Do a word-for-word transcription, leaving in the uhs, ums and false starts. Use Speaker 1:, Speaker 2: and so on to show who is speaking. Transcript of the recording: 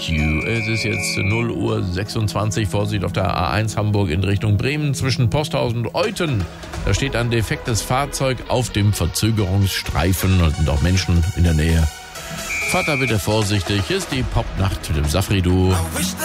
Speaker 1: You. Es ist jetzt null Uhr sechsundzwanzig. Vorsicht auf der A eins Hamburg in Richtung Bremen zwischen Posthausen und Euthen. Da steht ein defektes Fahrzeug auf dem Verzögerungsstreifen und sind auch Menschen in der Nähe. Fahrt da bitte vorsichtig. Hier ist die Popnacht mit dem Safri-Duo.